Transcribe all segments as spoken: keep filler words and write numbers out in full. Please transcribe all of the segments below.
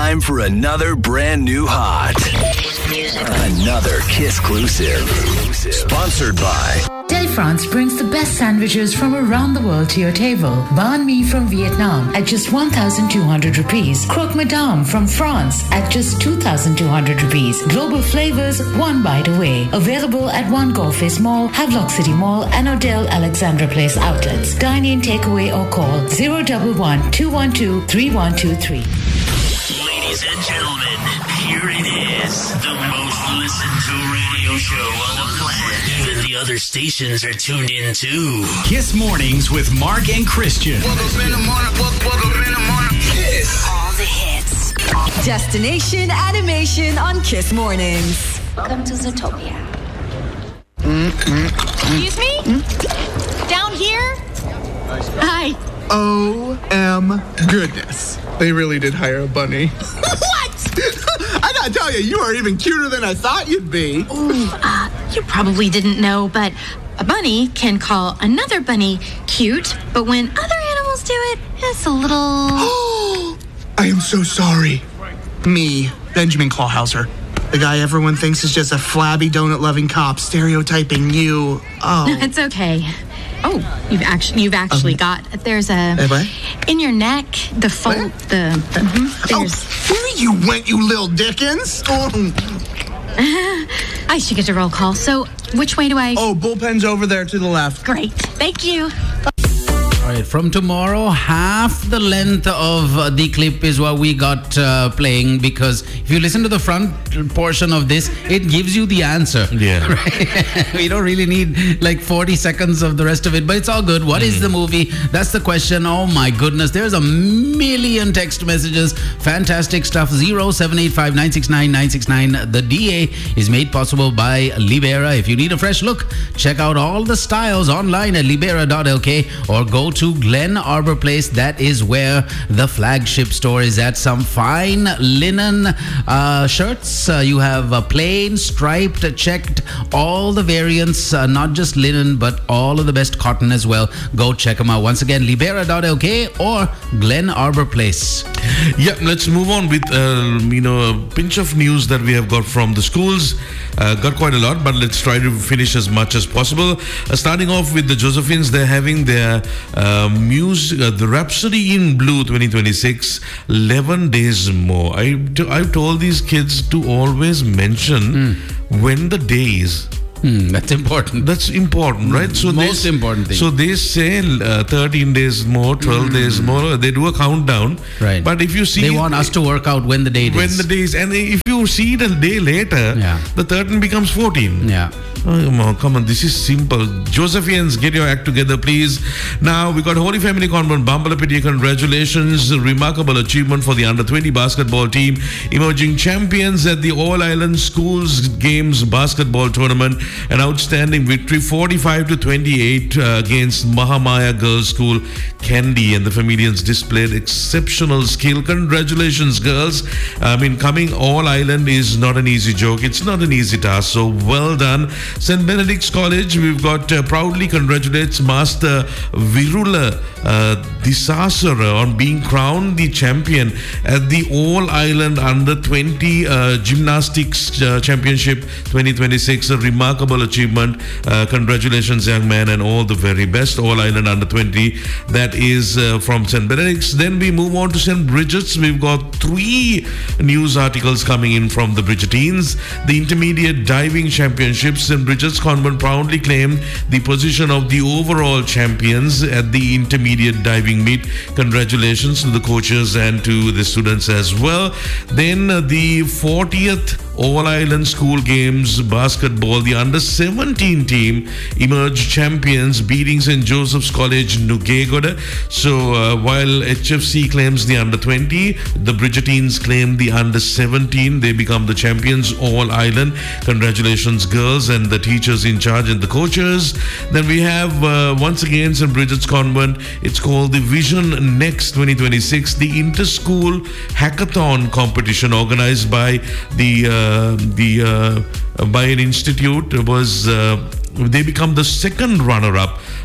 time for another brand new hot. Another Kiss-clusive. Sponsored by Delifrance brings the best sandwiches from around the world to your table. Banh mi from Vietnam at just one thousand two hundred rupees. Croque Madame from France at just two thousand two hundred rupees. Global flavors, one bite away. Available at One Golf Face Mall, Havelock City Mall, and Odell Alexandra Place outlets. Dine in, takeaway, or call zero one one, two one two, three one two three. Ladies and gentlemen, here it is. The most listened to radio show on the planet. Even the other stations are tuned in too. Kiss Mornings with Mark and Christian. Woke up in the morning, woke, woke up in the morning. Kiss. All the hits. Destination Animation on Kiss Mornings. Welcome to Zootopia. Excuse me? Down here? Hi. Oh, M goodness. They really did hire a bunny. What? I gotta tell you, you are even cuter than I thought you'd be. Ooh, uh, you probably didn't know, but a bunny can call another bunny cute, but when other animals do it, it's a little... I am so sorry. Me, Benjamin Clawhauser. The guy everyone thinks is just a flabby donut-loving cop stereotyping you. Oh. It's okay. Oh, you've actually you've actually um, got there's a what? in your neck the fold the, the mm-hmm, there's oh, where you went, you little Dickens? Oh. I should get a roll call. So which way do I? Oh, bullpen's over there to the left. Great, thank you. All right, from tomorrow, half the length of uh, the clip is what we got uh, playing, because if you listen to the front portion of this, it gives you the answer. Yeah. Right? We don't really need like forty seconds of the rest of it, but it's all good. What mm. is the movie? That's the question. Oh my goodness, there's a million text messages. Fantastic stuff. zero seven eight five nine six nine nine six nine. The D A is made possible by Libera. If you need a fresh look, check out all the styles online at libera dot l k or go to to Glen Arbor Place. That is where the flagship store is at. Some fine linen uh, shirts. Uh, you have uh, plain, striped, checked, all the variants, uh, not just linen, but all of the best cotton as well. Go check them out. Once again, libera dot l k or Glen Arbor Place. Yeah, let's move on with, uh, you know, a pinch of news that we have got from the schools. Uh, got quite a lot, but let's try to finish as much as possible. Uh, starting off with the Josephines, they're having their uh, music, uh, the Rhapsody in Blue twenty twenty-six, eleven days more. I, t- I've told these kids to always mention mm. when the day is. Hmm, that's important. That's important, right? So most they, important thing. So they say uh, thirteen days more, twelve mm. days more. They do a countdown. Right. But if you see... They want us to work out when the date when is. When the day is. And if you see it a day later, yeah. the thirteen becomes fourteen. Yeah. Oh, come on, come on, this is simple. Josephians, get your act together, please. Now, we got Holy Family Convent, Bambalapitiya. Congratulations. Remarkable achievement for the under twenty basketball team. Emerging champions at the All Island Schools Games basketball tournament. An outstanding victory, forty-five to twenty-eight uh, against Mahamaya Girls School. Candy and the Familians displayed exceptional skill. Congratulations, girls. I mean, coming All Island is not an easy joke. It's not an easy task. So, well done. Saint Benedict's College, we've got uh, proudly congratulates Master Virula uh, Disasara on being crowned the champion at the All Island Under twenty uh, Gymnastics uh, Championship twenty twenty-six. A remarkable achievement. Uh, congratulations, young man, and all the very best. All Island Under twenty. That is uh, from Saint Benedict's. Then we move on to Saint Bridget's. We've got three news articles coming in from the Bridgetines. The Intermediate Diving Championships. Saint Bridget's Convent proudly claimed the position of the overall champions at the intermediate diving meet. Congratulations to the coaches and to the students as well. Then uh, the fortieth All Island School Games basketball, the under seventeen team emerged champions, beating Saint Joseph's College Nugegoda. So uh, while H F C claims the under twenty, the Bridgetines claim the under seventeen. They become the champions All Island. Congratulations, girls, and the teachers in charge and the coaches. Then we have uh, once again Saint Bridget's Convent. It's called the Vision Next twenty twenty-six, the inter-school hackathon competition organized by the uh, Uh, the uh, by an institute was uh, they become the second runner-up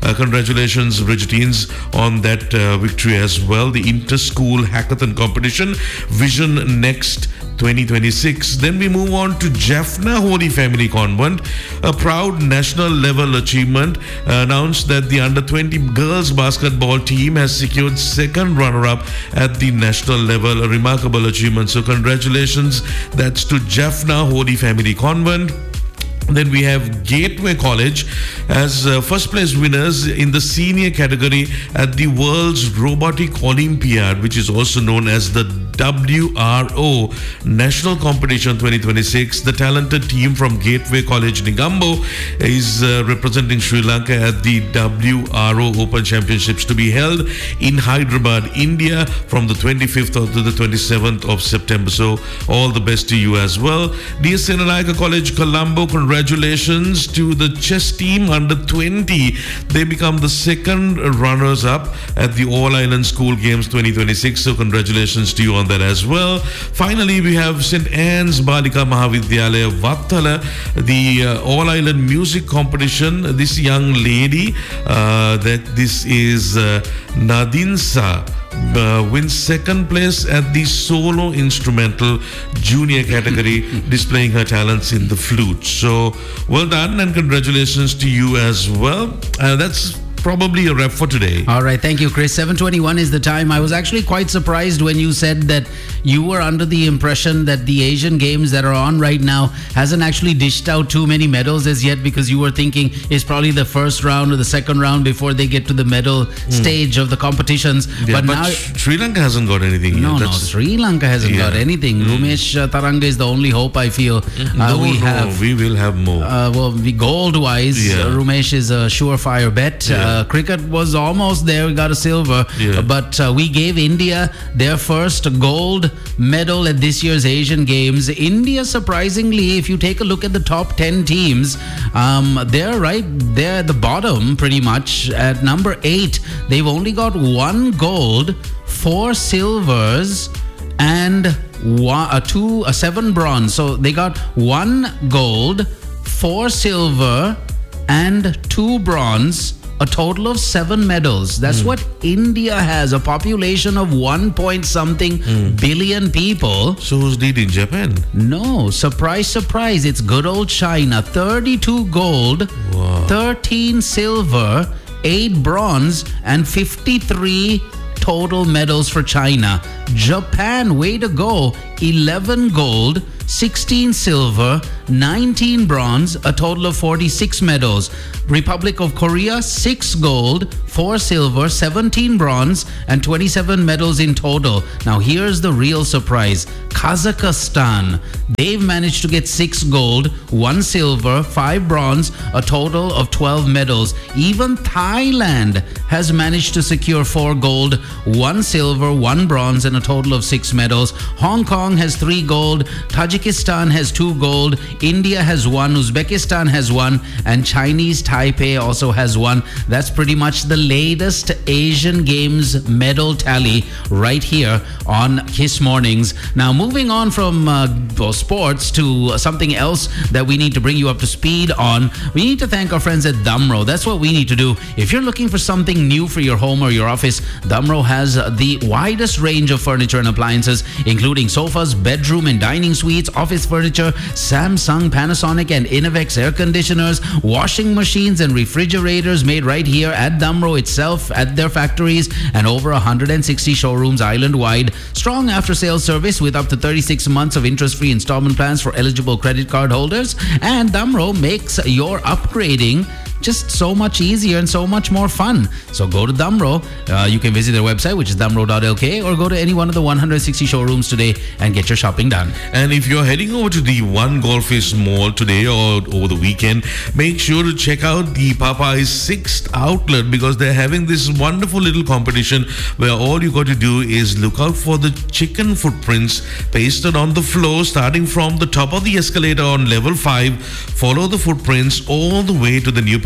Uh, congratulations, Bridgetines, on that uh, victory as well. The Inter-School Hackathon Competition, Vision Next twenty twenty-six. Then we move on to Jaffna Holy Family Convent. A proud national level achievement uh, announced that the under twenty girls basketball team has secured second runner-up at the national level. A remarkable achievement. So congratulations. That's to Jaffna Holy Family Convent. Then we have Gateway College as uh, first place winners in the senior category at the World's Robotic Olympiad, which is also known as the W R O National Competition twenty twenty-six. The talented team from Gateway College Negombo is uh, representing Sri Lanka at the W R O Open Championships to be held in Hyderabad, India from the twenty-fifth to the twenty-seventh of September. So all the best to you as well. D S Senanayaka College, Colombo, congratulations to the chess team under twenty. They become the second runners up at the All Island School Games twenty twenty-six. So congratulations to you on that as well. Finally, we have Saint Anne's Balika Mahavidyalaya Vattala, the uh, All Island Music Competition. This young lady, uh, that this is uh, Nadinsa, Uh, wins second place at the solo instrumental junior category, displaying her talents in the flute. So well done and congratulations to you as well. Uh, that's probably a wrap for today. All right, thank you, Chris. seven twenty-one is the time. I was actually quite surprised when you said that you were under the impression that the Asian Games that are on right now hasn't actually dished out too many medals as yet, because you were thinking it's probably the first round or the second round before they get to the medal mm. stage of the competitions. Yeah, but, but now Sri Lanka hasn't got anything no, yet. No, no, Sri Lanka hasn't yeah. got anything. Mm. Rumesh uh, Taranga is the only hope, I feel. Uh, no, we no, have. we will have more. Uh, well, we gold-wise, yeah. uh, Rumesh is a surefire bet. Yeah. Uh, cricket was almost there. We got a silver. Yeah. But uh, we gave India their first gold medal at this year's Asian Games. India, surprisingly, if you take a look at the top ten teams, um, they're right there at the bottom pretty much. At number eight, they've only got one gold, four silvers, and one, uh, two, uh, seven bronze. So they got one gold, four silver, and two bronze. A total of seven medals. That's mm. what India has. A population of one point something mm. billion people. So who's leading? Japan? No. Surprise, surprise. It's good old China. thirty-two gold, wow. thirteen silver, eight bronze, and fifty-three total medals for China. Japan, way to go. eleven gold, sixteen silver, nineteen bronze, a total of forty-six medals. Republic of Korea, six gold, four silver, seventeen bronze, and twenty-seven medals in total. Now here's the real surprise. Kazakhstan, they've managed to get six gold, one silver, five bronze, a total of twelve medals. Even Thailand has managed to secure four gold, one silver, one bronze, and a total of six medals. Hong Kong has three gold, Tajikistan has two gold, India has one, Uzbekistan has one, and Chinese Taipei also has one. That's pretty much the latest Asian Games medal tally right here on Kiss Mornings. Now, moving on from uh, sports to something else that we need to bring you up to speed on, we need to thank our friends at Damro. That's what we need to do. If you're looking for something new for your home or your office, Damro has the widest range of furniture and appliances, including sofas, bedroom and dining suites, office furniture, Samsung, Panasonic and Innovex air conditioners, washing machines and refrigerators made right here at Damro itself at their factories, and over one hundred sixty showrooms island-wide. Strong after-sales service with up to thirty-six months of interest-free installment plans for eligible credit card holders. And Damro makes your upgrading just so much easier and so much more fun. So go to Damro. Uh, you can visit their website, which is damro dot l k, or go to any one of the one hundred sixty showrooms today and get your shopping done. And if you're heading over to the One Golfist Mall today or over the weekend, make sure to check out the Popeyes sixth outlet, because they're having this wonderful little competition where all you got to do is look out for the chicken footprints pasted on the floor starting from the top of the escalator on level five. Follow the footprints all the way to the new Popeyes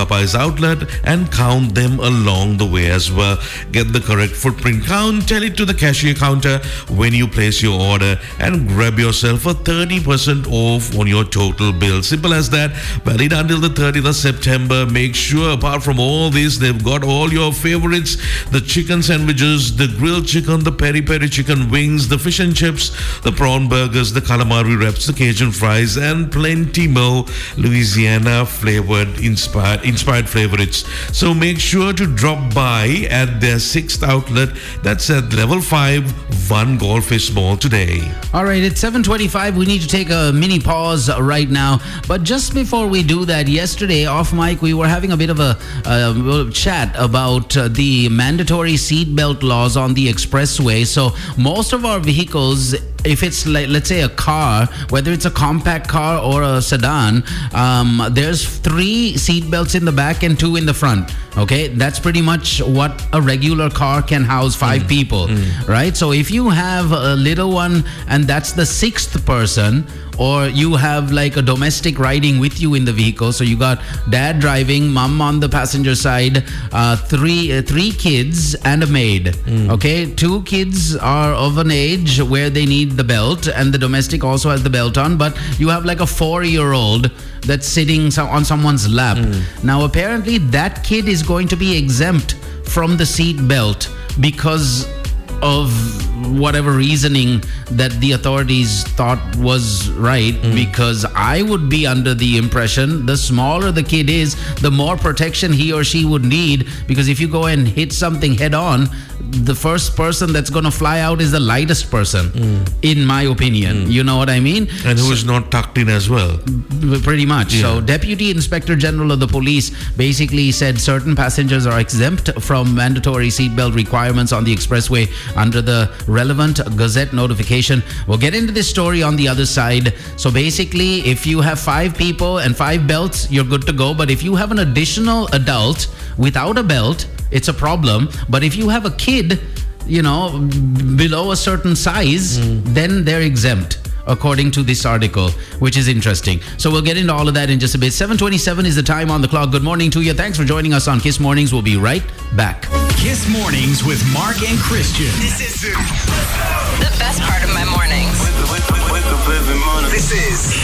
Popeyes outlet and count them along the way as well. Get the correct footprint count, tell it to the cashier counter when you place your order, and grab yourself a thirty percent off on your total bill. Simple as that. Valid until the thirtieth of September. Make sure, apart from all this, they've got all your favorites: the chicken sandwiches, the grilled chicken, the peri peri chicken wings, the fish and chips, the prawn burgers, the calamari wraps, the Cajun fries, and plenty more Louisiana flavored inspired inspired favorites. So make sure to drop by at their sixth outlet. That's at level five, One Goldfish Mall today. All right, it's seven twenty-five. We need to take a mini pause right now. But just before we do that, yesterday off mic, we were having a bit of a uh, chat about uh, the mandatory seatbelt laws on the expressway. So most of our vehicles, if it's like, let's say a car, whether it's a compact car or a sedan, um, there's three seat belts in the back and two in the front. Okay, that's pretty much what a regular car can house five mm. people, mm. right? So if you have a little one and that's the sixth person, or you have like a domestic riding with you in the vehicle, so you got dad driving, mom on the passenger side, uh, three uh, three kids and a maid. Mm. Okay, two kids are of an age where they need the belt, and the domestic also has the belt on, but you have like a four-year-old that's sitting so- on someone's lap. Mm. Now apparently that kid is going to be exempt from the seat belt because of whatever reasoning that the authorities thought was right, mm. because I would be under the impression the smaller the kid is, the more protection he or she would need, because if you go and hit something head on, the first person that's going to fly out is the lightest person, mm. in my opinion. Mm. You know what I mean? And who so, is not tucked in as well. Pretty much. Yeah. So Deputy Inspector General of the Police basically said certain passengers are exempt from mandatory seatbelt requirements on the expressway under the relevant Gazette notification. We'll get into this story on the other side. So basically, if you have five people and five belts, you're good to go. But if you have an additional adult without a belt, it's a problem. But if you have a kid, you know, below a certain size, mm. then they're exempt, according to this article, which is interesting. So we'll get into all of that in just a bit. seven twenty-seven is the time on the clock. Good morning to you. Thanks for joining us on Kiss Mornings. We'll be right back. Kiss Mornings with Mark and Christian. This is the best part of my mornings. This is